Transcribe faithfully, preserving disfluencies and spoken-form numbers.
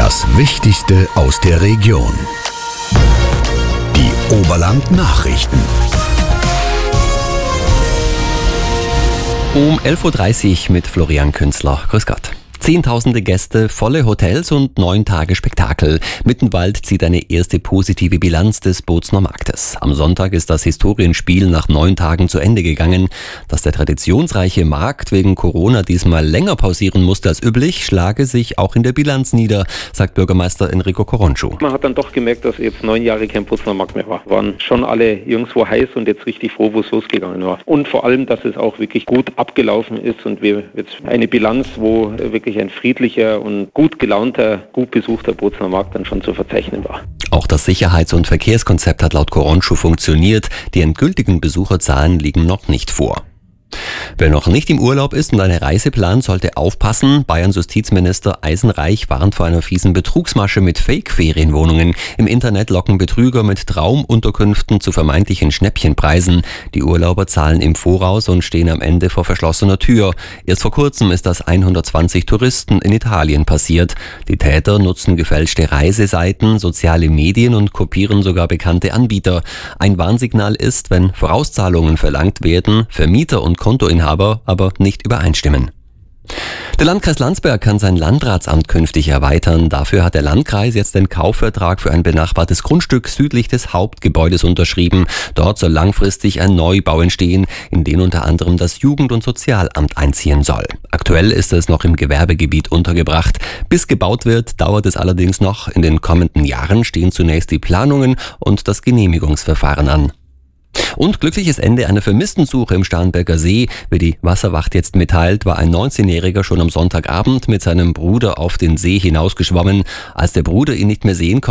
Das Wichtigste aus der Region. Die Oberland-Nachrichten. Um elf Uhr dreißig mit Florian Künzler. Grüß Gott. Zehntausende Gäste, volle Hotels und neun Tage Spektakel. Mittenwald zieht eine erste positive Bilanz des Bozner Marktes. Am Sonntag ist das Historienspiel nach neun Tagen zu Ende gegangen. Dass der traditionsreiche Markt wegen Corona diesmal länger pausieren musste als üblich, schlage sich auch in der Bilanz nieder, sagt Bürgermeister Enrico Coronschu. Man hat dann doch gemerkt, dass jetzt neun Jahre kein Bozner Markt mehr war. Waren schon alle irgendwo heiß und jetzt richtig froh, wo es losgegangen war. Und vor allem, dass es auch wirklich gut abgelaufen ist und wir jetzt eine Bilanz, wo wirklich ein friedlicher und gut gelaunter, gut besuchter Bozner Markt dann schon zu verzeichnen war. Auch das Sicherheits- und Verkehrskonzept hat laut Coronschu funktioniert. Die endgültigen Besucherzahlen liegen noch nicht vor. Wer noch nicht im Urlaub ist und eine Reise plant, sollte aufpassen. Bayerns Justizminister Eisenreich warnt vor einer fiesen Betrugsmasche mit Fake-Ferienwohnungen. Im Internet locken Betrüger mit Traumunterkünften zu vermeintlichen Schnäppchenpreisen. Die Urlauber zahlen im Voraus und stehen am Ende vor verschlossener Tür. Erst vor kurzem ist das hundertzwanzig Touristen in Italien passiert. Die Täter nutzen gefälschte Reiseseiten, soziale Medien und kopieren sogar bekannte Anbieter. Ein Warnsignal ist, wenn Vorauszahlungen verlangt werden, Vermieter und Kontoinhaber aber nicht übereinstimmen. Der Landkreis Landsberg kann sein Landratsamt künftig erweitern. Dafür hat der Landkreis jetzt den Kaufvertrag für ein benachbartes Grundstück südlich des Hauptgebäudes unterschrieben. Dort soll langfristig ein Neubau entstehen, in den unter anderem das Jugend- und Sozialamt einziehen soll. Aktuell ist es noch im Gewerbegebiet untergebracht. Bis gebaut wird, dauert es allerdings noch. In den kommenden Jahren stehen zunächst die Planungen und das Genehmigungsverfahren an. Und glückliches Ende einer Vermisstensuche im Starnberger See. Wie die Wasserwacht jetzt mitteilt, war ein neunzehnjähriger schon am Sonntagabend mit seinem Bruder auf den See hinausgeschwommen. Als der Bruder ihn nicht mehr sehen konnte,